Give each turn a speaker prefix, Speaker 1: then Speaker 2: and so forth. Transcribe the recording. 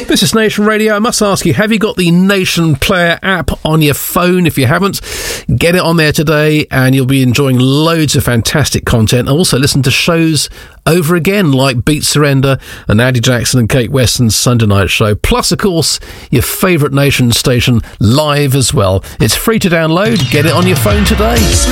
Speaker 1: This is Nation Radio. I must ask you, have you got the Nation Player app on your phone? If you haven't, get it on there today and you'll be enjoying loads of fantastic content. Also listen to shows over again like Beat Surrender and Andy Jackson and Kate Weston's Sunday Night Show. Plus, of course, your favourite Nation station live as well. It's free to download. Get it on your phone today.